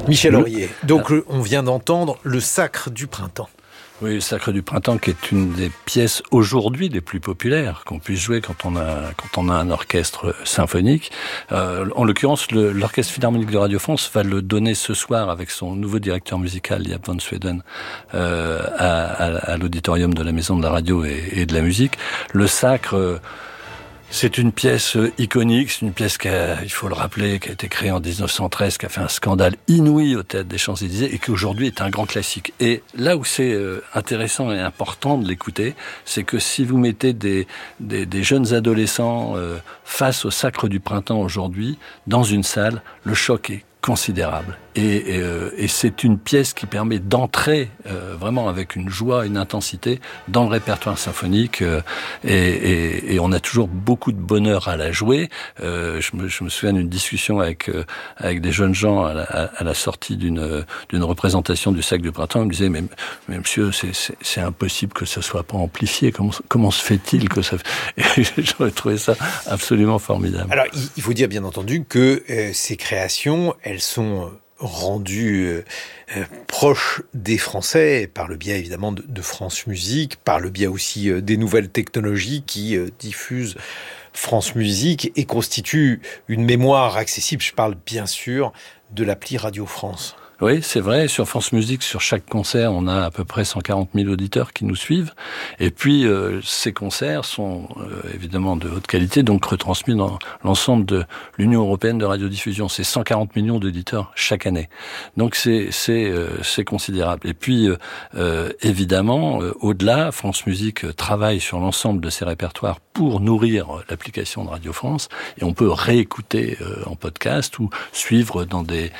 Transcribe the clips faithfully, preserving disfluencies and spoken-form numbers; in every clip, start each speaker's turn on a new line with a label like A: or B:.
A: Michel Aurier, donc le, on vient d'entendre le Sacre du Printemps.
B: Oui, le Sacre du Printemps, qui est une des pièces aujourd'hui les plus populaires qu'on puisse jouer quand on a quand on a un orchestre symphonique. Euh, en l'occurrence, le, l'Orchestre Philharmonique de Radio France va le donner ce soir avec son nouveau directeur musical, Jaap van Sweden, euh, à, à, à l'auditorium de la Maison de la Radio et, et de la Musique. Le Sacre... Euh, C'est une pièce iconique, c'est une pièce qui a, il faut le rappeler, qui a été créée en dix-neuf cent treize, qui a fait un scandale inouï au Théâtre des Champs-Élysées et qui aujourd'hui est un grand classique. Et là où c'est intéressant et important de l'écouter, c'est que si vous mettez des, des, des jeunes adolescents euh, face au Sacre du Printemps aujourd'hui, dans une salle, le choc est considérable. Et, et, euh, et c'est une pièce qui permet d'entrer euh, vraiment avec une joie, une intensité dans le répertoire symphonique euh, et, et, et on a toujours beaucoup de bonheur à la jouer. Euh, je, me, je me souviens d'une discussion avec euh, avec des jeunes gens à la, à la sortie d'une d'une représentation du Sacre du Printemps. Ils me disaient mais, mais monsieur, c'est, c'est, c'est impossible que ça soit pas amplifié. Comment comment se fait-il que ça... Et j'aurais trouvé ça absolument formidable.
A: Alors il faut dire bien entendu que euh, ces créations, elles sont rendu euh, euh, proche des Français par le biais évidemment de, de France Musique, par le biais aussi euh, des nouvelles technologies qui euh, diffusent France Musique et constituent une mémoire accessible. Je parle bien sûr de l'appli Radio France.
B: Oui, c'est vrai. Sur France Musique, sur chaque concert, on a à peu près cent quarante mille auditeurs qui nous suivent. Et puis, euh, ces concerts sont euh, évidemment de haute qualité, donc retransmis dans l'ensemble de l'Union européenne de radiodiffusion. C'est cent quarante millions d'auditeurs chaque année. Donc, c'est c'est euh, c'est considérable. Et puis, euh, évidemment, euh, au-delà, France Musique travaille sur l'ensemble de ses répertoires pour nourrir l'application de Radio France. Et on peut réécouter euh, en podcast ou suivre dans des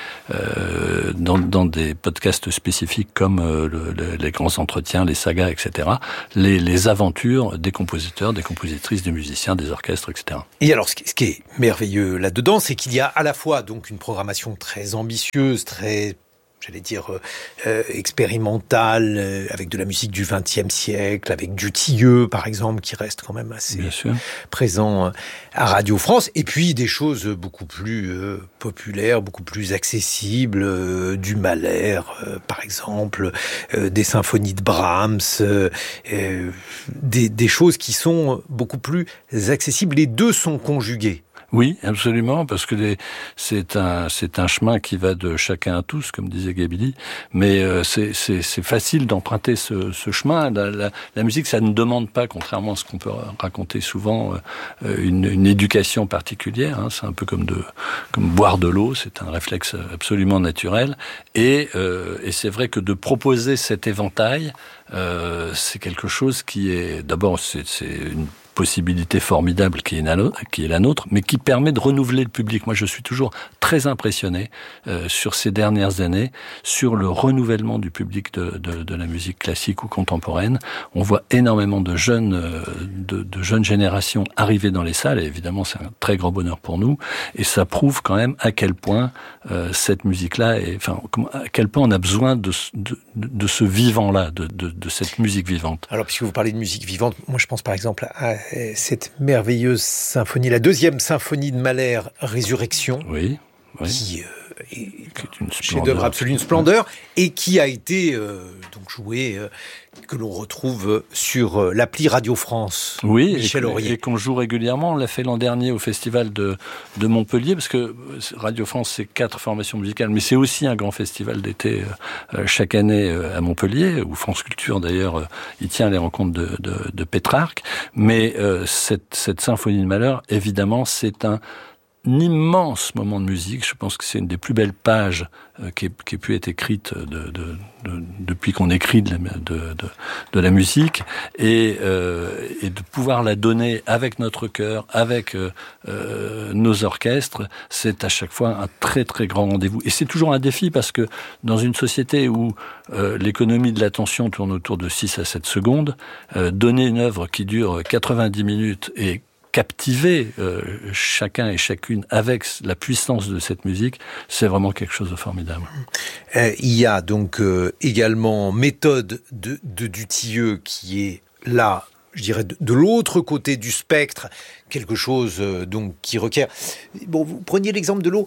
B: euh, Dans, dans des podcasts spécifiques comme euh, le, le, les grands entretiens, les sagas, et cetera, les, les aventures des compositeurs, des compositrices, des musiciens, des orchestres, et cetera.
A: Et alors, ce qui, ce qui est merveilleux là-dedans, c'est qu'il y a à la fois donc une programmation très ambitieuse, très... j'allais dire, euh, expérimentale, euh, avec de la musique du vingtième siècle, avec du Tilleux, par exemple, qui reste quand même assez présent euh, à Radio France, et puis des choses beaucoup plus euh, populaires, beaucoup plus accessibles, euh, du Mahler, euh, par exemple, euh, des symphonies de Brahms, euh, euh, des, des choses qui sont beaucoup plus accessibles. Les deux sont conjugués.
B: Oui, absolument, parce que les, c'est un c'est un chemin qui va de chacun à tous, comme disait Gabili. Mais euh, c'est c'est c'est facile d'emprunter ce ce chemin. La, la, la musique, ça ne demande pas, contrairement à ce qu'on peut raconter souvent, euh, une, une éducation particulière. Hein. C'est un peu comme de comme boire de l'eau. C'est un réflexe absolument naturel. Et euh, et c'est vrai que de proposer cet éventail, euh, c'est quelque chose qui est d'abord c'est c'est une possibilité formidable qui est, la nôtre, qui est la nôtre, mais qui permet de renouveler le public. Moi, je suis toujours très impressionné euh, sur ces dernières années, sur le renouvellement du public de, de, de la musique classique ou contemporaine. On voit énormément de jeunes, euh, de, de jeunes générations arriver dans les salles, et évidemment, c'est un très grand bonheur pour nous, et ça prouve quand même à quel point euh, cette musique-là, est, enfin, à quel point on a besoin de, de, de ce vivant-là, de, de, de cette musique vivante.
A: Alors, puisque vous parlez de musique vivante, moi, je pense par exemple à cette merveilleuse symphonie, la deuxième symphonie de Mahler, Résurrection,
B: oui, oui.
A: qui euh, est, est un chef-d'œuvre absolu, une splendeur, et qui a été euh, donc jouée, euh, que l'on retrouve sur euh, l'appli Radio France.
B: Oui,
A: Michel
B: et,
A: Aurier.
B: et qu'on joue régulièrement. On l'a fait l'an dernier au festival de, de Montpellier, parce que Radio France, c'est quatre formations musicales, mais c'est aussi un grand festival d'été euh, chaque année euh, à Montpellier, où France Culture d'ailleurs euh, y tient les rencontres de, de, de Pétrarque. Mais euh, cette, cette symphonie de Mahler, évidemment, c'est un un immense moment de musique. Je pense que c'est une des plus belles pages euh, qui, ait, qui ait pu être écrite de, de, de, depuis qu'on écrit de la, de, de, de la musique, et, euh, et de pouvoir la donner avec notre cœur, avec euh, euh, nos orchestres, c'est à chaque fois un très très grand rendez-vous. Et c'est toujours un défi, parce que dans une société où euh, l'économie de l'attention tourne autour de six à sept secondes, euh, donner une œuvre qui dure quatre-vingt-dix minutes et captiver euh, chacun et chacune avec la puissance de cette musique, c'est vraiment quelque chose de formidable.
A: Euh, il y a donc euh, également Méthode de, de Dutilleux qui est là, je dirais, de, de l'autre côté du spectre, quelque chose euh, donc qui requiert... Bon, vous preniez l'exemple de l'eau.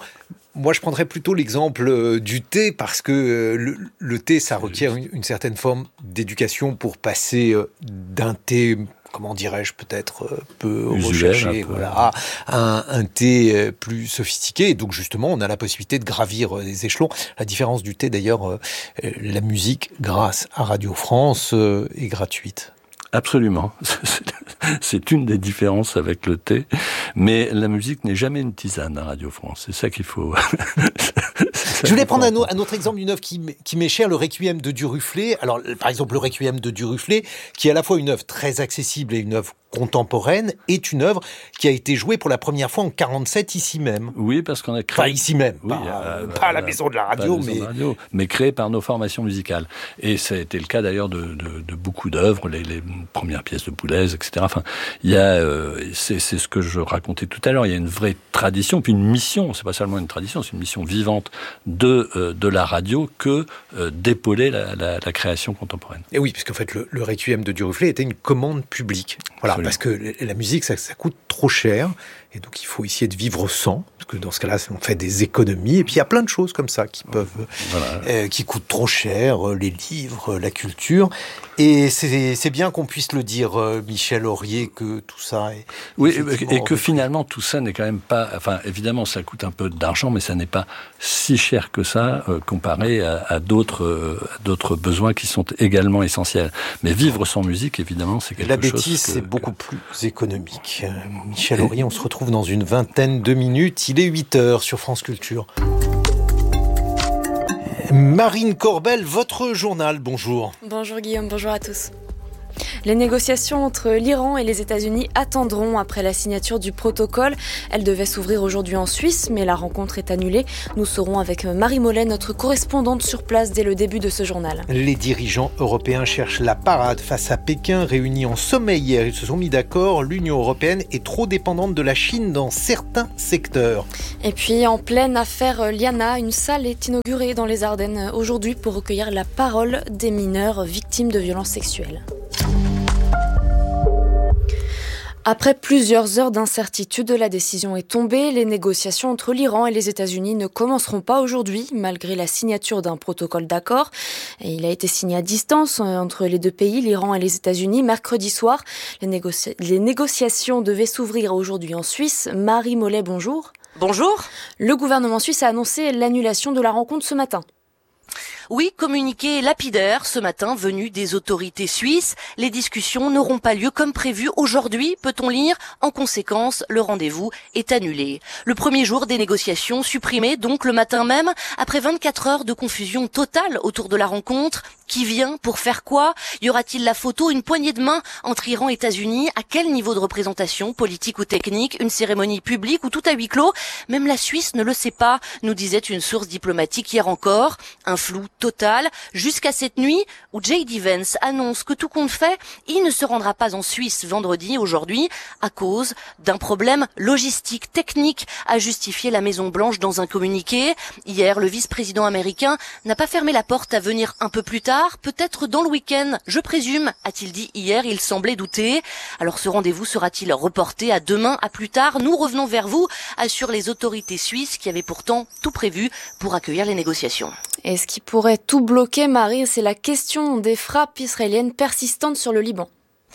A: moi, je prendrais plutôt l'exemple euh, du thé, parce que euh, le, le thé, ça requiert une, une certaine forme d'éducation pour passer euh, d'un thé, comment dirais-je, peut-être euh, peu
B: Usuel,
A: recherché,
B: un peu.
A: voilà, à un, un thé euh, plus sophistiqué. Et donc, justement, on a la possibilité de gravir euh, des échelons. La différence du thé, d'ailleurs, euh, euh, la musique, grâce à Radio France, euh, est gratuite.
B: Absolument. C'est une des différences avec le thé. Mais la musique n'est jamais une tisane à Radio France. C'est ça qu'il faut...
A: Je voulais prendre un, un autre exemple d'une œuvre qui, qui m'est chère, le Requiem de Duruflé. Alors, par exemple, le Requiem de Duruflé, qui est à la fois une œuvre très accessible et une œuvre contemporaine, est une œuvre qui a été jouée pour la première fois en quarante-sept ici même.
B: Oui, parce qu'on a créé...
A: Pas ici même,
B: oui,
A: pas,
B: euh,
A: pas à la maison de la radio,
B: mais...
A: mais...
B: Radio, mais créé par nos formations musicales. Et ça a été le cas d'ailleurs de, de, de beaucoup d'œuvres, les, les premières pièces de Boulez, et cetera. Enfin, il y a, euh, c'est, c'est ce que je racontais tout à l'heure, il y a une vraie tradition, puis une mission, c'est pas seulement une tradition, c'est une mission vivante de, euh, de la radio que euh, d'épauler la, la, la création contemporaine.
A: Et oui, puisqu'en fait, le, le Requiem de Duruflé était une commande publique. Voilà, absolument. Parce que la musique, ça, ça coûte trop cher, et donc il faut essayer de vivre sans, parce que dans ce cas-là, on fait des économies, et puis il y a plein de choses comme ça qui peuvent, voilà. euh, qui coûtent trop cher, euh, les livres, euh, la culture, et c'est, c'est bien qu'on puisse le dire, euh, Michel Aurier, que tout ça est...
B: Oui, et que finalement, tout ça n'est quand même pas... Enfin, évidemment, ça coûte un peu d'argent, mais ça n'est pas si cher que ça, euh, comparé à, à, d'autres, euh, à d'autres besoins qui sont également essentiels. Mais vivre sans musique, évidemment, c'est quelque
A: la
B: chose...
A: La bêtise,
B: que,
A: c'est beaucoup que... plus économique. Euh, Michel et... Aurier, on se retrouve dans une vingtaine de minutes. Il est huit heures sur France Culture. Marine Corbel, votre journal, bonjour.
C: Bonjour Guillaume, bonjour à tous. Les négociations entre l'Iran et les États-Unis attendront après la signature du protocole. Elle devait s'ouvrir aujourd'hui en Suisse, mais la rencontre est annulée. Nous serons avec Marie Mollet, notre correspondante sur place dès le début de ce journal.
A: Les dirigeants européens cherchent la parade face à Pékin. Réunis en sommet hier, ils se sont mis d'accord. L'Union européenne est trop dépendante de la Chine dans certains secteurs.
C: Et puis, en pleine affaire Liana, une salle est inaugurée dans les Ardennes aujourd'hui pour recueillir la parole des mineurs victimes de violences sexuelles. Après plusieurs heures d'incertitude, la décision est tombée. Les négociations entre l'Iran et les États-Unis ne commenceront pas aujourd'hui, malgré la signature d'un protocole d'accord. Et il a été signé à distance entre les deux pays, l'Iran et les États-Unis, mercredi soir. Les, négoci- les négociations devaient s'ouvrir aujourd'hui en Suisse. Marie Mollet, bonjour.
D: Bonjour.
C: Le gouvernement suisse a annoncé l'annulation de la rencontre ce matin.
D: Oui, communiqué lapidaire ce matin venu des autorités suisses. Les discussions n'auront pas lieu comme prévu aujourd'hui, peut-on lire. En conséquence, le rendez-vous est annulé. Le premier jour des négociations supprimé donc le matin même, après vingt-quatre heures de confusion totale autour de la rencontre. Qui vient pour faire quoi? Y aura-t-il la photo, une poignée de main entre Iran et États-Unis? À quel niveau de représentation, politique ou technique? Une cérémonie publique ou tout à huis clos? Même la Suisse ne le sait pas, nous disait une source diplomatique hier encore. Un flou total, jusqu'à cette nuit où J D Vance annonce que tout compte fait, il ne se rendra pas en Suisse vendredi, aujourd'hui, à cause d'un problème logistique, technique, a justifié la Maison-Blanche dans un communiqué. Hier, le vice-président américain n'a pas fermé la porte à venir un peu plus tard, peut-être dans le week-end, je présume, a-t-il dit hier, il semblait douter. Alors ce rendez-vous sera-t-il reporté à demain, à plus tard? Nous revenons vers vous, assurent les autorités suisses qui avaient pourtant tout prévu pour accueillir les négociations.
C: Et ce qui pourrait tout bloquer, Marie, c'est la question des frappes israéliennes persistantes sur le Liban.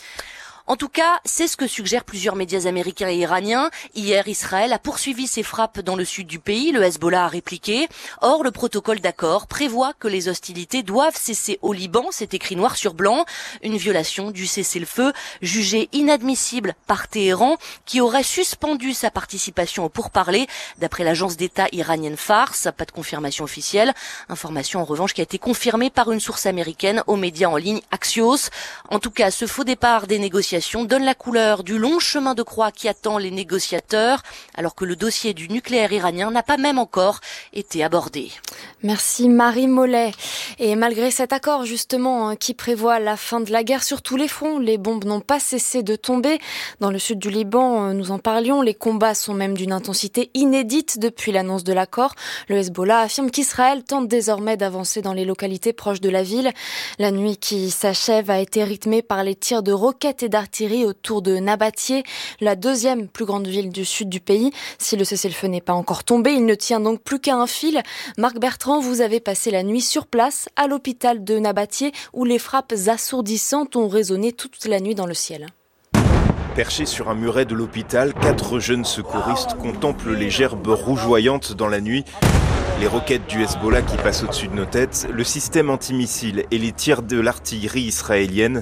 D: En tout cas, c'est ce que suggèrent plusieurs médias américains et iraniens. Hier, Israël a poursuivi ses frappes dans le sud du pays. Le Hezbollah a répliqué. Or, le protocole d'accord prévoit que les hostilités doivent cesser au Liban. C'est écrit noir sur blanc. Une violation du cessez-le-feu jugée inadmissible par Téhéran, qui aurait suspendu sa participation au pourparlers, d'après l'agence d'État iranienne Fars. Pas de confirmation officielle. Information, en revanche, qui a été confirmée par une source américaine aux médias en ligne Axios. En tout cas, ce faux départ des négociations donne la couleur du long chemin de croix qui attend les négociateurs, alors que le dossier du nucléaire iranien n'a pas même encore été abordé.
C: Merci Marie Mollet. Et malgré cet accord justement qui prévoit la fin de la guerre sur tous les fronts, les bombes n'ont pas cessé de tomber. Dans le sud du Liban, nous en parlions, les combats sont même d'une intensité inédite depuis l'annonce de l'accord. Le Hezbollah affirme qu'Israël tente désormais d'avancer dans les localités proches de la ville. La nuit qui s'achève a été rythmée par les tirs de roquettes et d'artillerie d'artillerie autour de Nabatie, la deuxième plus grande ville du sud du pays. Si le cessez-le-feu n'est pas encore tombé, il ne tient donc plus qu'à un fil. Marc Bertrand, vous avez passé la nuit sur place, à l'hôpital de Nabatie, où les frappes assourdissantes ont résonné toute la nuit dans le ciel.
E: Perchés sur un muret de l'hôpital, quatre jeunes secouristes contemplent les gerbes rougeoyantes dans la nuit. Les roquettes du Hezbollah qui passent au-dessus de nos têtes, le système antimissile et les tirs de l'artillerie israélienne.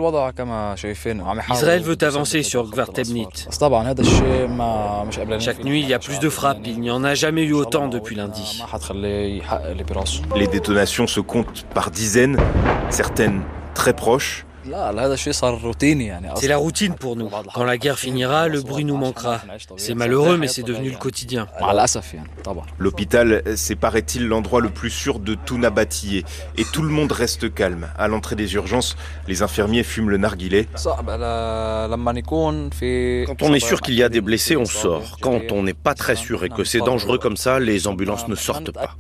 F: Israël veut avancer sur Gvar Temnit. Chaque nuit, il y a plus de frappes. Il n'y en a jamais eu autant depuis lundi.
E: Les détonations se comptent par dizaines, certaines très proches.
F: C'est la routine pour nous. Quand la guerre finira, le bruit nous manquera. C'est malheureux, mais c'est devenu le quotidien.
E: L'hôpital, c'est paraît-il l'endroit le plus sûr de tout Nabatie. Et tout le monde reste calme. À l'entrée des urgences, les infirmiers fument le narguilé.
G: Quand on est sûr qu'il y a des blessés, on sort. Quand on n'est pas très sûr et que c'est dangereux comme ça, les ambulances ne sortent pas.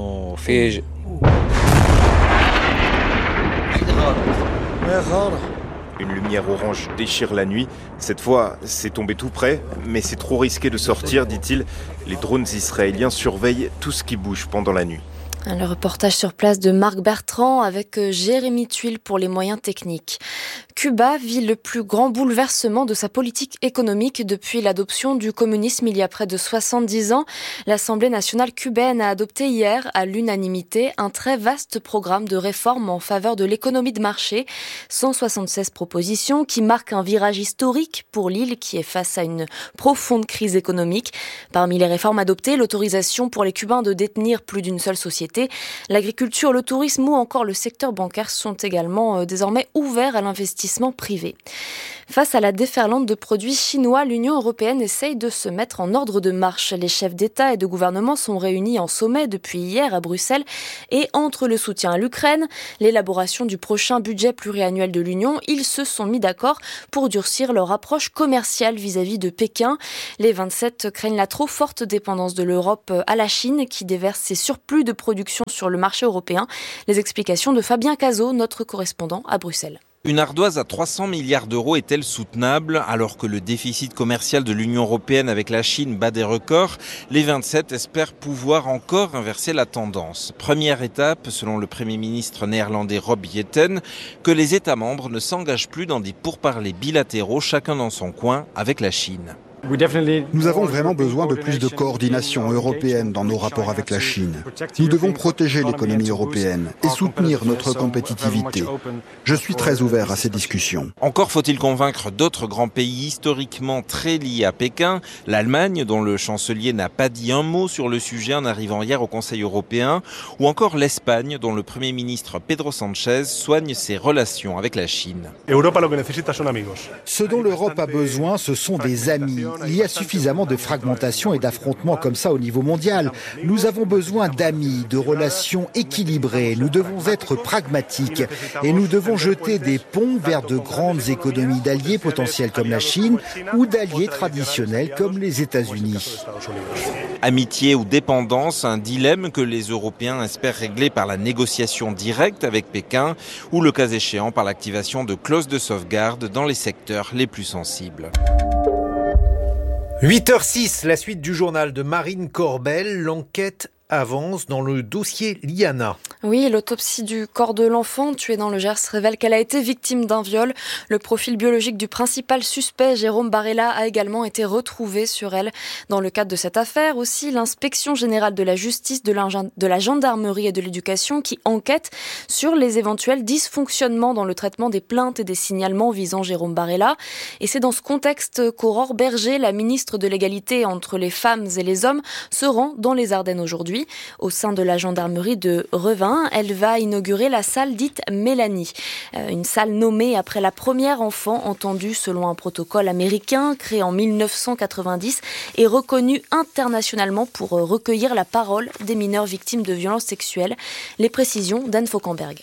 E: Une lumière orange déchire la nuit. Cette fois, c'est tombé tout près, mais c'est trop risqué de sortir, dit-il. Les drones israéliens surveillent tout ce qui bouge pendant la nuit.
C: Le reportage sur place de Marc Bertrand avec Jérémy Tuile pour les moyens techniques. Cuba vit le plus grand bouleversement de sa politique économique depuis l'adoption du communisme il y a près de soixante-dix ans. L'Assemblée nationale cubaine a adopté hier, à l'unanimité, un très vaste programme de réformes en faveur de l'économie de marché. cent soixante-seize propositions qui marquent un virage historique pour l'île qui est face à une profonde crise économique. Parmi les réformes adoptées, l'autorisation pour les Cubains de détenir plus d'une seule société. L'agriculture, le tourisme ou encore le secteur bancaire sont également euh, désormais ouverts à l'investissement privé. Face à la déferlante de produits chinois, l'Union européenne essaye de se mettre en ordre de marche. Les chefs d'État et de gouvernement sont réunis en sommet depuis hier à Bruxelles et entre le soutien à l'Ukraine, l'élaboration du prochain budget pluriannuel de l'Union, ils se sont mis d'accord pour durcir leur approche commerciale vis-à-vis de Pékin. Les vingt-sept craignent la trop forte dépendance de l'Europe à la Chine qui déverse ses surplus de production sur le marché européen. Les explications de Fabien Cazot, notre correspondant à Bruxelles.
H: Une ardoise à trois cents milliards d'euros est-elle soutenable? Alors que le déficit commercial de l'Union européenne avec la Chine bat des records, les vingt-sept espèrent pouvoir encore inverser la tendance. Première étape, selon le Premier ministre néerlandais Rob Jetten, que les États membres ne s'engagent plus dans des pourparlers bilatéraux, chacun dans son coin, avec la Chine.
I: Nous avons vraiment besoin de plus de coordination européenne dans nos rapports avec la Chine. Nous devons protéger l'économie européenne et soutenir notre compétitivité. Je suis très ouvert à ces discussions.
H: Encore faut-il convaincre d'autres grands pays historiquement très liés à Pékin. L'Allemagne, dont le chancelier n'a pas dit un mot sur le sujet en arrivant hier au Conseil européen, ou encore l'Espagne, dont le Premier ministre Pedro Sánchez soigne ses relations avec la Chine.
I: Ce dont l'Europe a besoin, ce sont des amis. Il y a suffisamment de fragmentation et d'affrontements comme ça au niveau mondial. Nous avons besoin d'amis, de relations équilibrées. Nous devons être pragmatiques et nous devons jeter des ponts vers de grandes économies d'alliés potentiels comme la Chine ou d'alliés traditionnels comme les États-Unis.
H: Amitié ou dépendance, un dilemme que les Européens espèrent régler par la négociation directe avec Pékin ou le cas échéant par l'activation de clauses de sauvegarde dans les secteurs les plus sensibles.
A: huit heures six, la suite du journal de Marine Corbel. L'enquête avance dans le dossier Liana.
C: Oui, l'autopsie du corps de l'enfant tué dans le Gers révèle qu'elle a été victime d'un viol. Le profil biologique du principal suspect, Jérôme Barella, a également été retrouvé sur elle. Dans le cadre de cette affaire aussi, l'inspection générale de la justice, de la, de la gendarmerie et de l'éducation qui enquête sur les éventuels dysfonctionnements dans le traitement des plaintes et des signalements visant Jérôme Barella. Et c'est dans ce contexte qu'Aurore Berger, la ministre de l'égalité entre les femmes et les hommes, se rend dans les Ardennes aujourd'hui. Au sein de la gendarmerie de Revin, elle va inaugurer la salle dite Mélanie. Euh, une salle nommée après la première enfant entendue selon un protocole américain créé en mille neuf cent quatre-vingt-dix et reconnue internationalement pour recueillir la parole des mineurs victimes de violences sexuelles. Les précisions d'Anne Fauquemberg.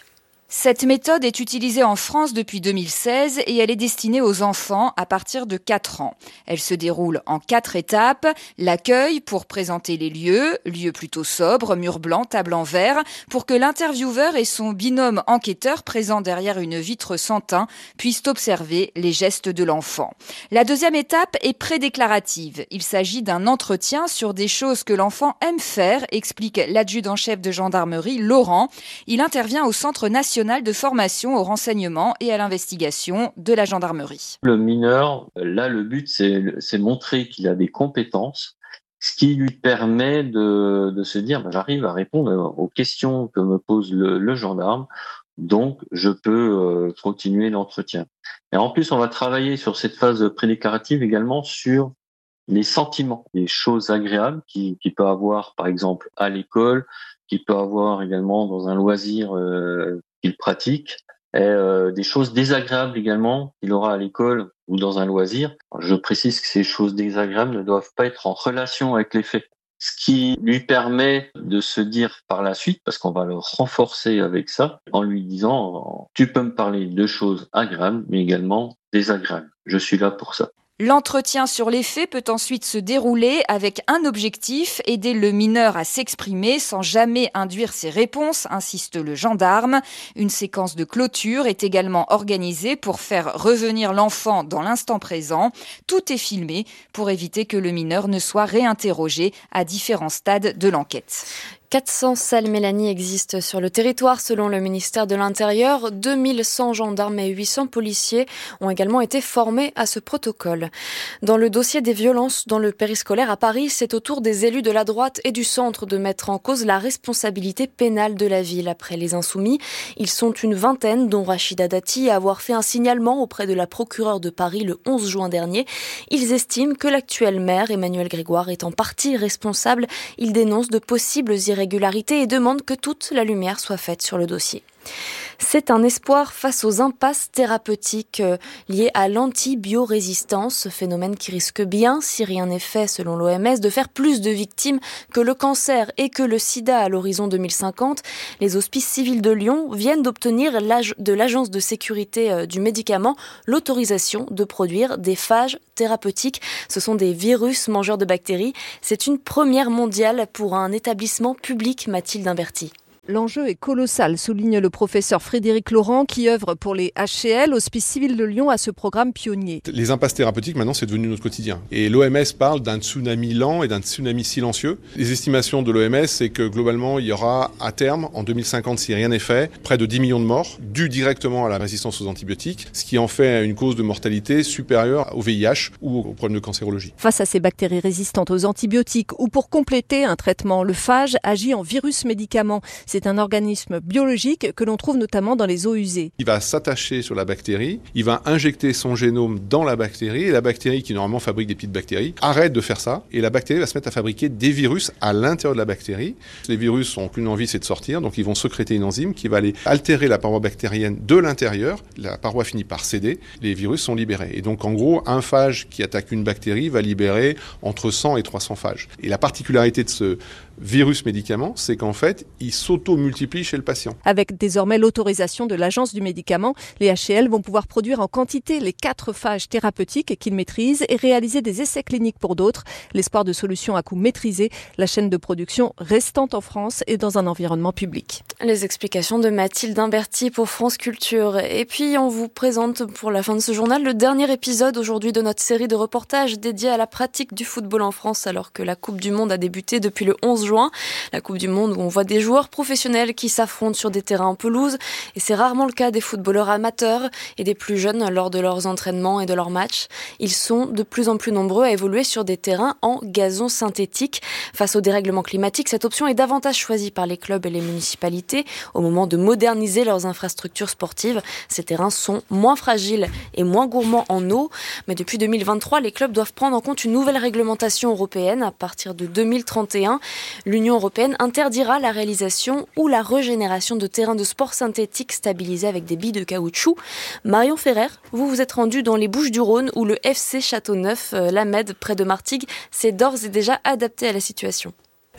J: Cette méthode est utilisée en France depuis deux mille seize et elle est destinée aux enfants à partir de quatre ans. Elle se déroule en quatre étapes. L'accueil pour présenter les lieux, lieux plutôt sobres, murs blancs, table en verre, pour que l'intervieweur et son binôme enquêteur présent derrière une vitre sans teint puissent observer les gestes de l'enfant. La deuxième étape est prédéclarative. Il s'agit d'un entretien sur des choses que l'enfant aime faire, explique l'adjudant-chef de gendarmerie, Laurent. Il intervient au Centre national de formation au renseignement et à l'investigation de la gendarmerie.
K: Le mineur, là, le but, c'est, c'est montrer qu'il a des compétences, ce qui lui permet de, de se dire, bah, j'arrive à répondre aux questions que me pose le, le gendarme, donc je peux euh, continuer l'entretien. Et en plus, on va travailler sur cette phase prédéclarative également sur les sentiments, les choses agréables qu'il, qu'il peut avoir, par exemple, à l'école, qu'il peut avoir également dans un loisir euh, qu'il pratique, et euh, des choses désagréables également qu'il aura à l'école ou dans un loisir. Je précise que ces choses désagréables ne doivent pas être en relation avec les faits. Ce qui lui permet de se dire par la suite, parce qu'on va le renforcer avec ça, en lui disant « tu peux me parler de choses agréables, mais également désagréables. Je suis là pour ça ».
J: L'entretien sur les faits peut ensuite se dérouler avec un objectif, aider le mineur à s'exprimer sans jamais induire ses réponses, insiste le gendarme. Une séquence de clôture est également organisée pour faire revenir l'enfant dans l'instant présent. Tout est filmé pour éviter que le mineur ne soit réinterrogé à différents stades de l'enquête.
C: quatre cents salles Mélanie existent sur le territoire selon le ministère de l'Intérieur. deux mille cent gendarmes et huit cents policiers ont également été formés à ce protocole. Dans le dossier des violences dans le périscolaire à Paris, c'est au tour des élus de la droite et du centre de mettre en cause la responsabilité pénale de la ville. Après les Insoumis, ils sont une vingtaine, dont Rachida Dati, à avoir fait un signalement auprès de la procureure de Paris le onze juin dernier. Ils estiment que l'actuel maire, Emmanuel Grégoire, est en partie responsable. Ils dénoncent de possibles irrégularités et demande que toute la lumière soit faite sur le dossier. C'est un espoir face aux impasses thérapeutiques euh, liées à l'antibiorésistance, ce phénomène qui risque bien, si rien n'est fait selon l'O M S, de faire plus de victimes que le cancer et que le sida à l'horizon deux mille cinquante. Les hospices civils de Lyon viennent d'obtenir l'âge de l'Agence de sécurité euh, du médicament l'autorisation de produire des phages thérapeutiques. Ce sont des virus mangeurs de bactéries. C'est une première mondiale pour un établissement public, Mathilde Imberti.
L: L'enjeu est colossal, souligne le professeur Frédéric Laurent qui œuvre pour les H C L, Hospice Civil de Lyon, à ce programme pionnier.
M: Les impasses thérapeutiques, maintenant, c'est devenu notre quotidien. Et l'O M S parle d'un tsunami lent et d'un tsunami silencieux. Les estimations de l'O M S, c'est que globalement, il y aura à terme, en deux mille cinquante, si rien n'est fait, près de dix millions de morts, dus directement à la résistance aux antibiotiques, ce qui en fait une cause de mortalité supérieure au V I H ou au problème de cancérologie.
L: Face à ces bactéries résistantes aux antibiotiques ou pour compléter un traitement, le phage agit en virus médicament. C'est un organisme biologique que l'on trouve notamment dans les eaux usées.
M: Il va s'attacher sur la bactérie, il va injecter son génome dans la bactérie et la bactérie, qui normalement fabrique des petites bactéries, arrête de faire ça et la bactérie va se mettre à fabriquer des virus à l'intérieur de la bactérie. Les virus n'ont qu'une envie, c'est de sortir, donc ils vont sécréter une enzyme qui va aller altérer la paroi bactérienne de l'intérieur. La paroi finit par céder, les virus sont libérés. Et donc en gros, un phage qui attaque une bactérie va libérer entre cent et trois cents phages. Et la particularité de ce virus médicament, c'est qu'en fait, il s'auto-multiplie chez le patient.
L: Avec désormais l'autorisation de l'Agence du médicament, les H C L vont pouvoir produire en quantité les quatre phages thérapeutiques qu'ils maîtrisent et réaliser des essais cliniques pour d'autres. L'espoir de solutions à coût maîtrisé, la chaîne de production restant en France et dans un environnement public.
C: Les explications de Mathilde Imberti pour France Culture. Et puis, on vous présente pour la fin de ce journal le dernier épisode aujourd'hui de notre série de reportages dédiée à la pratique du football en France, alors que la Coupe du Monde a débuté depuis le onze juin. La Coupe du Monde où on voit des joueurs professionnels qui s'affrontent sur des terrains en pelouse. Et c'est rarement le cas des footballeurs amateurs et des plus jeunes lors de leurs entraînements et de leurs matchs. Ils sont de plus en plus nombreux à évoluer sur des terrains en gazon synthétique. Face au dérèglement climatique, cette option est davantage choisie par les clubs et les municipalités au moment de moderniser leurs infrastructures sportives. Ces terrains sont moins fragiles et moins gourmands en eau. Mais depuis deux mille vingt-trois, les clubs doivent prendre en compte une nouvelle réglementation européenne. À partir de deux mille trente et un, l'Union européenne interdira la réalisation ou la régénération de terrains de sport synthétiques stabilisés avec des billes de caoutchouc. Marion Ferrer, vous vous êtes rendue dans les Bouches-du-Rhône où le F C Châteauneuf, euh, l'Amed, près de Martigues, s'est d'ores et déjà adapté à la situation.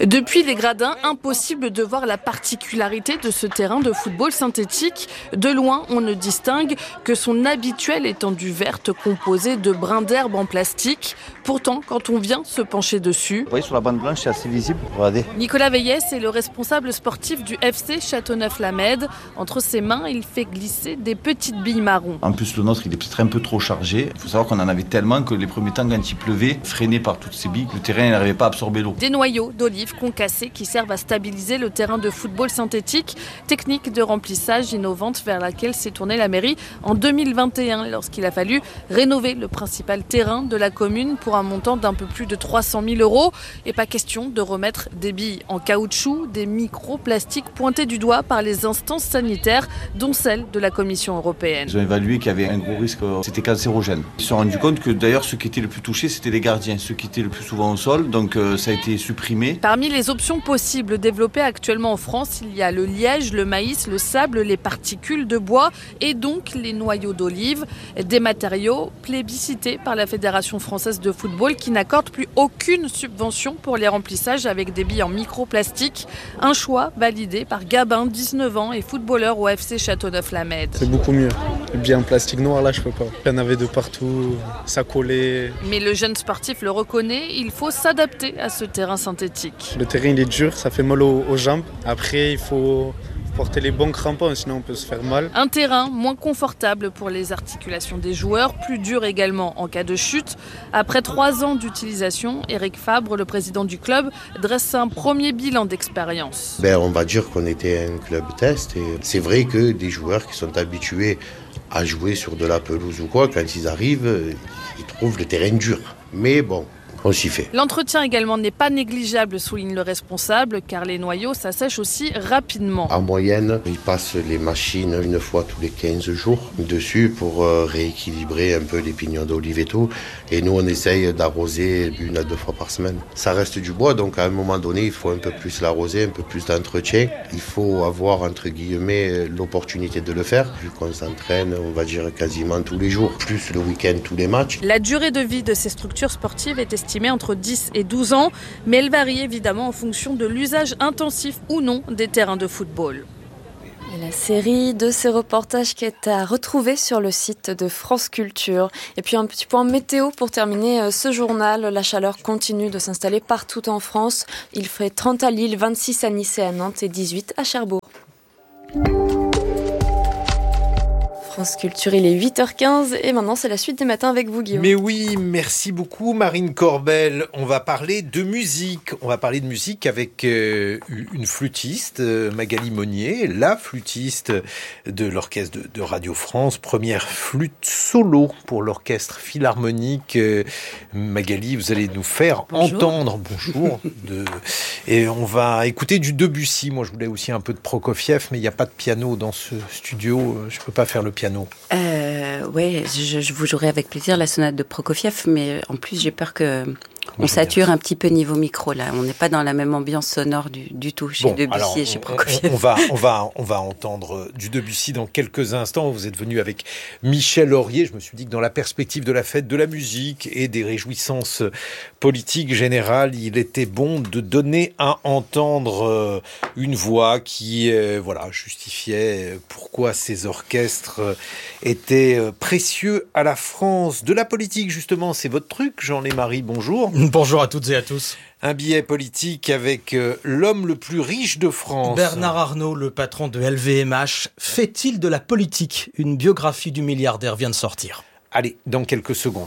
N: Depuis les gradins, impossible de voir la particularité de ce terrain de football synthétique. De loin, on ne distingue que son habituelle étendue verte composée de brins d'herbe en plastique. Pourtant, quand on vient se pencher dessus...
O: Vous voyez, sur la bande blanche, c'est assez visible. Regardez.
N: Nicolas Veillès est le responsable sportif du F C Châteauneuf-la-Méde. Entre ses mains, il fait glisser des petites billes marron.
O: En plus, le nôtre, il est peut-être un peu trop chargé. Il faut savoir qu'on en avait tellement que les premiers temps, quand il pleuvait, freiné par toutes ces billes, le terrain n'arrivait pas à absorber l'eau.
N: Des noyaux d'olives concassés qui servent à stabiliser le terrain de football synthétique. Technique de remplissage innovante vers laquelle s'est tournée la mairie en deux mille vingt et un lorsqu'il a fallu rénover le principal terrain de la commune pour un montant d'un peu plus de trois cent mille euros. Et pas question de remettre des billes en caoutchouc, des microplastiques pointés du doigt par les instances sanitaires, dont celle de la Commission européenne.
O: Ils ont évalué qu'il y avait un gros risque, c'était cancérogène. Ils se sont rendus compte que d'ailleurs ceux qui étaient le plus touchés, c'était les gardiens, ceux qui étaient le plus souvent au sol, donc euh, ça a été supprimé.
N: Parmi les options possibles développées actuellement en France, il y a le liège, le maïs, le sable, les particules de bois et donc les noyaux d'olive, des matériaux plébiscités par la Fédération française de football qui n'accorde plus aucune subvention pour les remplissages avec des billes en microplastique. Un choix validé par Gabin, dix-neuf ans et footballeur au F C Châteauneuf-la-Méde.
P: C'est beaucoup mieux. Les billes en plastique noir, là, je peux pas. Il y en avait de partout, ça collait.
N: Mais le jeune sportif le reconnaît, il faut s'adapter à ce terrain synthétique.
P: Le terrain, il est dur, ça fait mal aux, aux jambes. Après, il faut porter les bons crampons, sinon on peut se faire mal.
N: Un terrain moins confortable pour les articulations des joueurs, plus dur également en cas de chute. Après trois ans d'utilisation, Eric Fabre, le président du club, dresse un premier bilan d'expérience.
Q: Ben, on va dire qu'on était un club test et c'est vrai que des joueurs qui sont habitués à jouer sur de la pelouse ou quoi, quand ils arrivent, ils trouvent le terrain dur. Mais bon, on s'y fait.
N: L'entretien également n'est pas négligeable, souligne le responsable, car les noyaux s'assèchent aussi rapidement.
Q: En moyenne, ils passent les machines une fois tous les quinze jours dessus pour euh, rééquilibrer un peu les pignons d'olive et tout. Et nous, on essaye d'arroser une à deux fois par semaine. Ça reste du bois, donc à un moment donné, il faut un peu plus l'arroser, un peu plus d'entretien. Il faut avoir, entre guillemets, l'opportunité de le faire, vu qu'on s'entraîne, on va dire, quasiment tous les jours, plus le week-end, tous les matchs.
N: La durée de vie de ces structures sportives est estimée entre dix et douze ans, mais elle varie évidemment en fonction de l'usage intensif ou non des terrains de football.
C: Et la série de ces reportages qui est à retrouver sur le site de France Culture. Et puis un petit point météo pour terminer ce journal. La chaleur continue de s'installer partout en France. Il ferait trente à Lille, vingt-six à Nice et à Nantes et dix-huit à Cherbourg. France Culture, il est huit heures quinze et maintenant c'est la suite des matins avec vous, Guillaume.
A: Mais oui, merci beaucoup Marine Corbel. On va parler de musique. On va parler de musique avec euh, une flûtiste, euh, Magali Monnier, la flûtiste de l'orchestre de, de Radio France, première flûte solo pour l'orchestre philharmonique. Euh, Magali, vous allez nous faire bonjour. entendre, bonjour, de, et on va écouter du Debussy. Moi je voulais aussi un peu de Prokofiev, mais il n'y a pas de piano dans ce studio, je ne peux pas faire le piano.
R: Euh, oui, je, je vous jouerai avec plaisir la sonate de Prokofiev, mais en plus j'ai peur que on sature un petit peu niveau micro là. On n'est pas dans la même ambiance sonore du, du tout chez bon, Debussy alors, et chez Prokofiev.
A: On, on, va, on, va, on va entendre du Debussy dans quelques instants. Vous êtes venu avec Michel Laurier. Je me suis dit que dans la perspective de la fête de la musique et des réjouissances politiques générales, il était bon de donner à entendre une voix qui euh, voilà, justifiait pourquoi ces orchestres étaient précieux à la France. De la politique, justement, c'est votre truc, Jean-Lémarie, bonjour.
S: Bonjour à toutes et à tous.
A: Un billet politique avec euh, l'homme le plus riche de France.
S: Bernard Arnault, le patron de L V M H, fait-il de la politique ? Une biographie du milliardaire vient de sortir.
A: Allez, dans quelques secondes.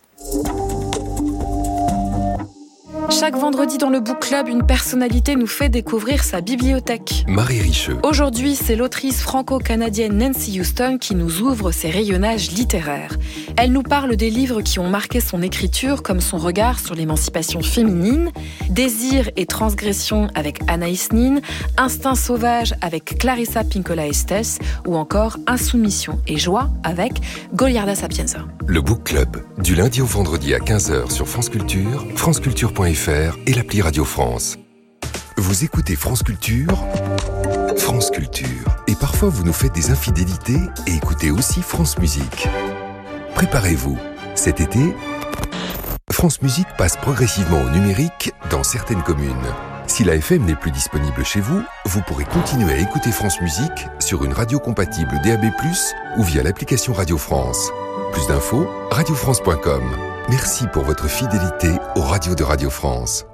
T: Chaque vendredi dans le Book Club, une personnalité nous fait découvrir sa bibliothèque.
U: Marie Richeux.
T: Aujourd'hui, c'est l'autrice franco-canadienne Nancy Houston qui nous ouvre ses rayonnages littéraires. Elle nous parle des livres qui ont marqué son écriture, comme son regard sur l'émancipation féminine, Désir et transgression avec Anaïs Nin, Instinct sauvage avec Clarissa Pinkola Estes, ou encore Insoumission et joie avec Goliarda Sapienza.
U: Le Book Club, du lundi au vendredi à quinze heures sur France Culture, franceculture point f r et l'appli Radio France. Vous écoutez France Culture, France Culture. Et parfois vous nous faites des infidélités et écoutez aussi France Musique. Préparez-vous, cet été, France Musique passe progressivement au numérique dans certaines communes. Si la F M n'est plus disponible chez vous, vous pourrez continuer à écouter France Musique sur une radio compatible D A B plus, ou via l'application Radio France. Plus d'infos, radio france point com. Merci pour votre fidélité aux radios de Radio France.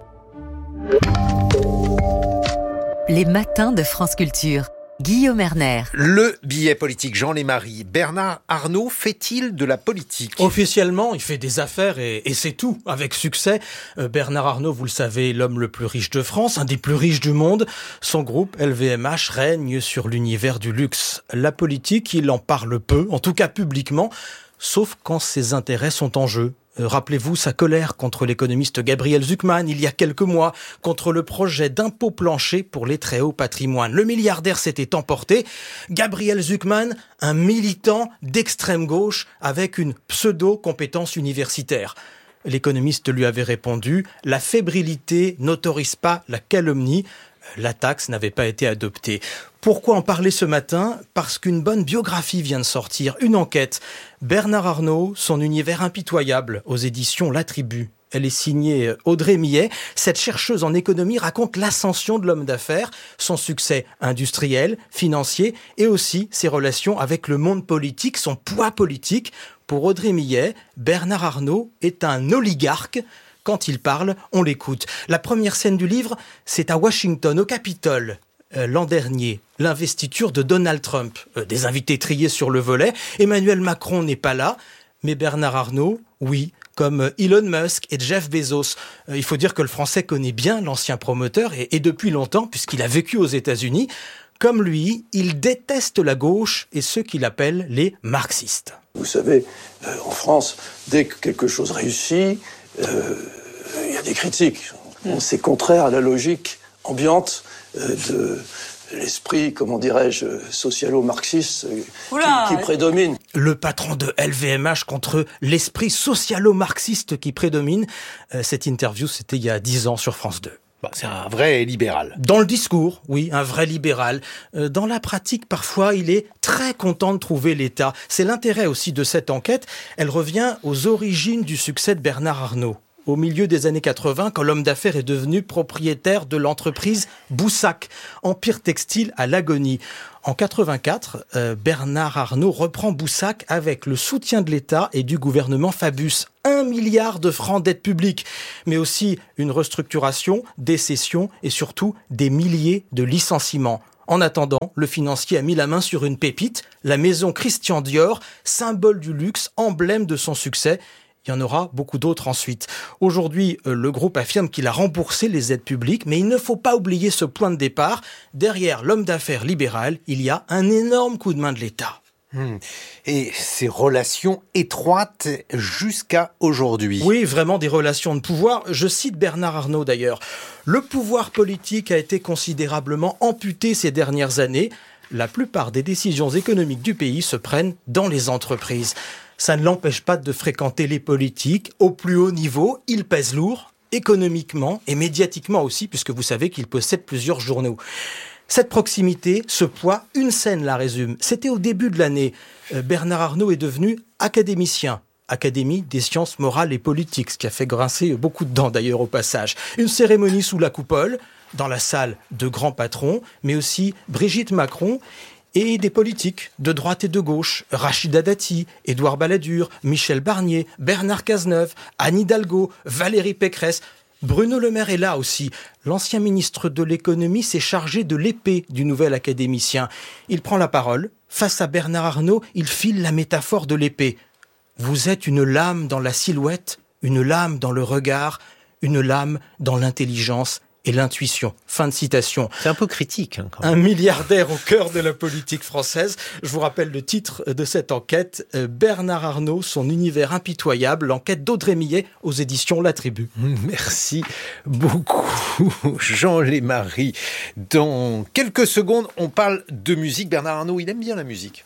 B: Les matins de France Culture. Guillaume Erner.
A: Le billet politique Jean Lémarie. Bernard Arnault fait-il de la politique ?
S: Officiellement, il fait des affaires et, et c'est tout, avec succès. Euh, Bernard Arnault, vous le savez, l'homme le plus riche de France, un des plus riches du monde. Son groupe L V M H règne sur l'univers du luxe. La politique, il en parle peu, en tout cas publiquement, sauf quand ses intérêts sont en jeu. Euh, rappelez-vous sa colère contre l'économiste Gabriel Zucman il y a quelques mois, contre le projet d'impôt plancher pour les très hauts patrimoines. Le milliardaire s'était emporté. Gabriel Zucman, un militant d'extrême gauche avec une pseudo-compétence universitaire. L'économiste lui avait répondu « La fébrilité n'autorise pas la calomnie ». La taxe n'avait pas été adoptée. Pourquoi en parler ce matin ? Parce qu'une bonne biographie vient de sortir, une enquête. Bernard Arnault, son univers impitoyable, aux éditions La Tribu. Elle est signée Audrey Millet. Cette chercheuse en économie raconte l'ascension de l'homme d'affaires, son succès industriel, financier et aussi ses relations avec le monde politique, son poids politique. Pour Audrey Millet, Bernard Arnault est un oligarque. Quand il parle, on l'écoute. La première scène du livre, c'est à Washington, au Capitole. Euh, l'an dernier, l'investiture de Donald Trump. Euh, des invités triés sur le volet. Emmanuel Macron n'est pas là, mais Bernard Arnault, oui, comme Elon Musk et Jeff Bezos. Euh, il faut dire que le Français connaît bien l'ancien promoteur, et, et depuis longtemps, puisqu'il a vécu aux États-Unis. Comme lui, il déteste la gauche et ceux qu'il appelle les marxistes.
V: Vous savez, euh, en France, dès que quelque chose réussit, il euh, y a des critiques. Bon, c'est contraire à la logique ambiante euh, de l'esprit, comment dirais-je, socialo-marxiste euh, qui, qui prédomine.
S: Le patron de L V M H contre l'esprit socialo-marxiste qui prédomine. Euh, cette interview, c'était il y a dix ans sur France deux.
A: Bah, c'est un vrai libéral.
S: Dans le discours, oui, un vrai libéral. Euh, dans la pratique, parfois, il est très content de trouver l'État. C'est l'intérêt aussi de cette enquête. Elle revient aux origines du succès de Bernard Arnault. Au milieu des années quatre-vingts, quand l'homme d'affaires est devenu propriétaire de l'entreprise Boussac, empire textile à l'agonie. En quatre-vingt-quatre, euh, Bernard Arnault reprend Boussac avec le soutien de l'État et du gouvernement Fabius. Un milliard de francs d'aide publique, mais aussi une restructuration, des cessions et surtout des milliers de licenciements. En attendant, le financier a mis la main sur une pépite, la maison Christian Dior, symbole du luxe, emblème de son succès. Il y en aura beaucoup d'autres ensuite. Aujourd'hui, le groupe affirme qu'il a remboursé les aides publiques, mais il ne faut pas oublier ce point de départ. Derrière l'homme d'affaires libéral, il y a un énorme coup de main de l'État.
A: Mmh. Et ces relations étroites jusqu'à aujourd'hui.
S: Oui, vraiment des relations de pouvoir. Je cite Bernard Arnault d'ailleurs. Le pouvoir politique a été considérablement amputé ces dernières années. La plupart des décisions économiques du pays se prennent dans les entreprises. Ça ne l'empêche pas de fréquenter les politiques au plus haut niveau. Il pèse lourd, économiquement et médiatiquement aussi, puisque vous savez qu'il possède plusieurs journaux. Cette proximité, ce poids, une scène la résume. C'était au début de l'année. Bernard Arnault est devenu académicien. Académie des sciences morales et politiques, ce qui a fait grincer beaucoup de dents d'ailleurs au passage. Une cérémonie sous la coupole, dans la salle de grands patrons, mais aussi Brigitte Macron et des politiques de droite et de gauche, Rachida Dati, Édouard Balladur, Michel Barnier, Bernard Cazeneuve, Anne Hidalgo, Valérie Pécresse. Bruno Le Maire est là aussi. L'ancien ministre de l'économie s'est chargé de l'épée du nouvel académicien. Il prend la parole. Face à Bernard Arnault, il file la métaphore de l'épée. Vous êtes une lame dans la silhouette, une lame dans le regard, une lame dans l'intelligence et l'intuition. Fin de citation.
A: C'est un peu critique. Hein, quand
S: même. Un milliardaire au cœur de la politique française. Je vous rappelle le titre de cette enquête. Bernard Arnault, son univers impitoyable. L'enquête d'Audrey Millet aux éditions La Tribu.
A: Merci beaucoup, Jean Lémarie. Dans quelques secondes, on parle de musique. Bernard Arnault, il aime bien la musique.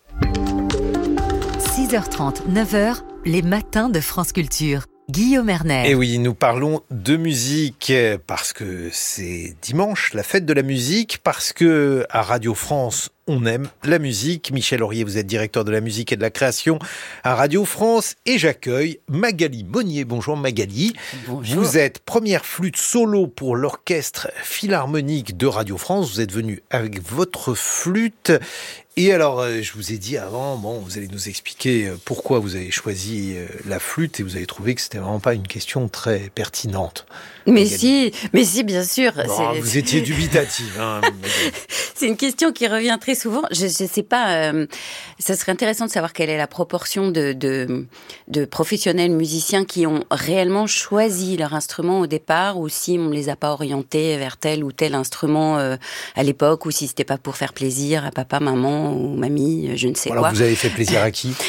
B: six heures trente, neuf heures, les matins de France Culture. Guillaume Erner.
A: Et oui, nous parlons de musique parce que c'est dimanche, la fête de la musique, parce que à Radio France, on aime la musique. Michel Aurier, vous êtes directeur de la musique et de la création à Radio France et j'accueille Magali Monnier. Bonjour Magali.
R: Bonjour.
A: Vous êtes première flûte solo pour l'orchestre philharmonique de Radio France. Vous êtes venue avec votre flûte. Et alors, je vous ai dit avant, bon, vous allez nous expliquer pourquoi vous avez choisi la flûte et vous avez trouvé que c'était vraiment pas une question très pertinente.
R: Mais Magali. si, mais si, bien sûr.
A: Bon, vous étiez dubitative. Hein,
R: c'est une question qui revient très souvent. Je ne sais pas, euh, ça serait intéressant de savoir quelle est la proportion de, de, de professionnels musiciens qui ont réellement choisi leur instrument au départ ou si on ne les a pas orientés vers tel ou tel instrument euh, à l'époque ou si ce n'était pas pour faire plaisir à papa, maman ou mamie, je ne sais
A: alors
R: quoi.
A: Alors vous avez fait plaisir à qui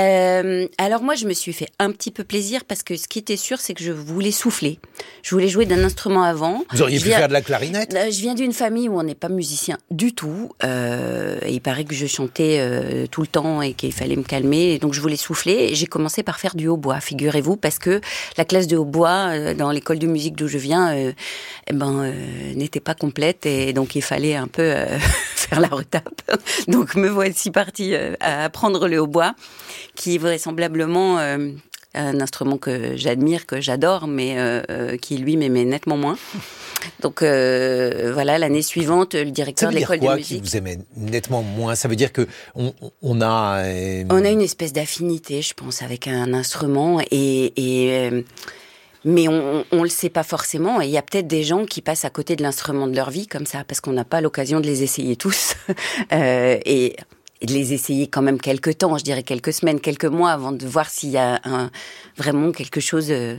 R: euh, Alors moi, je me suis fait un petit peu plaisir parce que ce qui était sûr, c'est que je voulais souffler. Je voulais jouer d'un instrument avant.
A: Vous auriez
R: je
A: pu
R: viens,
A: faire de la clarinette.
R: Je viens d'une famille où on n'est pas musicien du tout. Euh, et il paraît que je chantais euh, tout le temps et qu'il fallait me calmer. Et donc je voulais souffler. Et j'ai commencé par faire du hautbois, figurez-vous, parce que la classe de hautbois euh, dans l'école de musique d'où je viens, euh, eh ben, euh, n'était pas complète. Et donc il fallait un peu euh, faire la retape. Donc me voici partie euh, à apprendre le hautbois, qui vraisemblablement... Euh, un instrument que j'admire, que j'adore, mais euh, qui, lui, m'aimait nettement moins. Donc, euh, voilà, l'année suivante, le directeur de l'école de musique...
A: Ça veut dire quoi, qui vous aimait nettement moins ? Ça veut dire que on, on a... Euh...
R: On a une espèce d'affinité, je pense, avec un instrument, et... et euh, mais on ne le sait pas forcément, et il y a peut-être des gens qui passent à côté de l'instrument de leur vie, comme ça, parce qu'on n'a pas l'occasion de les essayer tous. euh, et... et de les essayer quand même quelques temps, je dirais quelques semaines, quelques mois, avant de voir s'il y a un, vraiment quelque chose euh,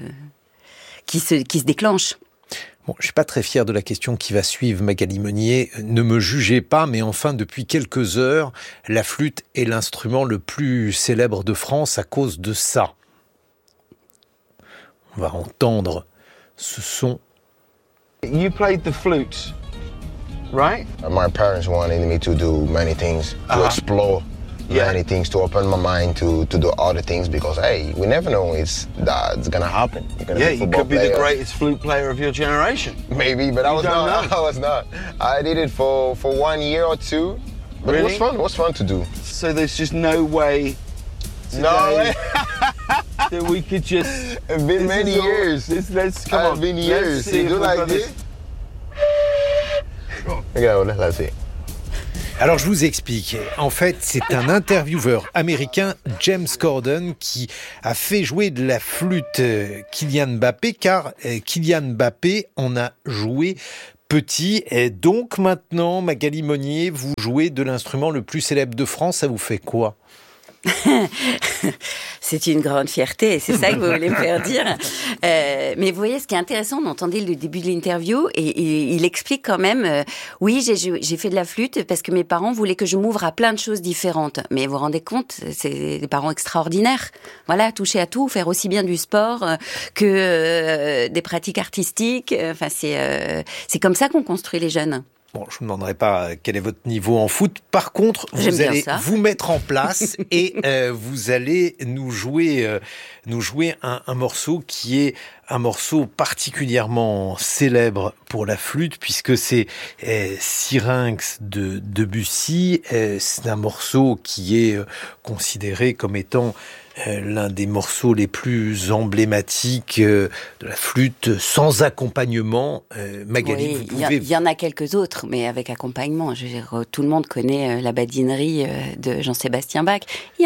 R: qui, se, qui se déclenche.
A: Bon, je ne suis pas très fier de la question qui va suivre, Magali Monnier. Ne me jugez pas, mais enfin, depuis quelques heures, la flûte est l'instrument le plus célèbre de France à cause de ça. On va entendre ce son.
D: You played the flute. Right?
F: My parents wanted me to do many things, to uh-huh. explore yeah. many things, to open my mind to, to do other things because, hey, we never know it's that's going to happen. You're
D: yeah, you could be
F: player.
D: the greatest flute player of your generation.
F: Maybe, but I was, not, I was not. I did it for, for one year or two, but really? it was fun. It was fun to do.
D: So there's just no way today
F: no way.
D: that we could just...
F: It's been many years.
D: This, let's, come
F: It's
D: on.
F: been years.
D: Let's see
F: you do like this? this?
A: Alors je vous explique, en fait c'est un intervieweur américain, James Corden, qui a fait jouer de la flûte Kylian Mbappé, car Kylian Mbappé en a joué petit. Et donc maintenant, Magali Monnier, vous jouez de l'instrument le plus célèbre de France, ça vous fait quoi ?
R: C'est une grande fierté, c'est ça que vous voulez me faire dire. Euh, mais vous voyez, ce qui est intéressant, on entendait le début de l'interview et, et il explique quand même, euh, oui, j'ai, j'ai fait de la flûte parce que mes parents voulaient que je m'ouvre à plein de choses différentes. Mais vous vous rendez compte, c'est des parents extraordinaires. Voilà, toucher à tout, faire aussi bien du sport euh, que euh, des pratiques artistiques. Enfin, c'est, euh, c'est comme ça qu'on construit les jeunes.
A: Bon, je ne vous demanderai pas quel est votre niveau en foot. Par contre,
R: J'aime
A: vous allez
R: ça.
A: vous mettre en place et euh, vous allez nous jouer, euh, nous jouer un, un morceau qui est un morceau particulièrement célèbre pour la flûte, puisque c'est euh, Syrinx de Debussy. Euh, c'est un morceau qui est euh, considéré comme étant euh, l'un des morceaux les plus emblématiques euh, de la flûte sans accompagnement. Euh, Magali,
R: oui,
A: vous pouvez...
R: Il y, y en a quelques autres, mais avec accompagnement. Je veux dire, tout le monde connaît euh, la badinerie euh, de Jean-Sébastien Bach.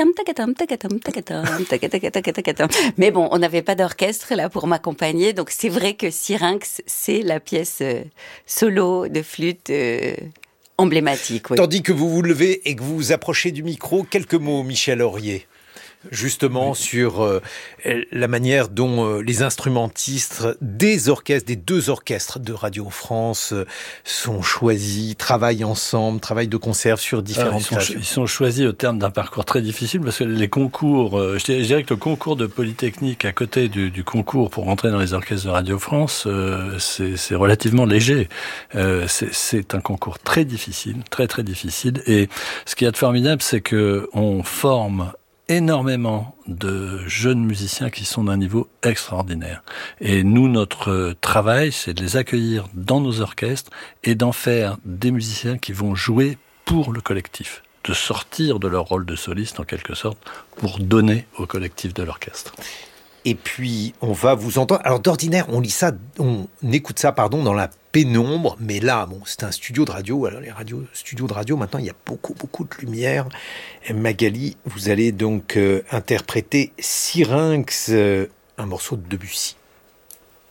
R: Mais bon, on n'avait pas d'orchestre là pour m'accompagner, donc c'est vrai que Syrinx, c'est la pièce euh, solo de flûte euh, emblématique. Oui.
A: Tandis que vous vous levez et que vous vous approchez du micro, quelques mots, Michel Aurier. Justement oui. sur euh, la manière dont euh, les instrumentistes des orchestres, des deux orchestres de Radio France euh, sont choisis, travaillent ensemble, travaillent de concert sur différentes
W: ah, ils, sont, ils sont choisis au terme d'un parcours très difficile parce que les concours, euh, je dirais que le concours de Polytechnique à côté du, du concours pour rentrer dans les orchestres de Radio France, euh, c'est, c'est relativement léger. Euh, c'est, c'est un concours très difficile, très très difficile. Et ce qu'il y a de formidable, c'est que on forme énormément de jeunes musiciens qui sont d'un niveau extraordinaire. Et nous, notre travail, c'est de les accueillir dans nos orchestres et d'en faire des musiciens qui vont jouer pour le collectif, de sortir de leur rôle de soliste en quelque sorte pour donner au collectif de l'orchestre.
A: Et puis, on va vous entendre. Alors, d'ordinaire, on lit ça, on écoute ça, pardon, dans la pénombre. Mais là, bon, c'est un studio de radio. Alors, les radios, studios de radio, maintenant, il y a beaucoup, beaucoup de lumière. Et Magali, vous allez donc euh, interpréter Syrinx, euh, un morceau de Debussy.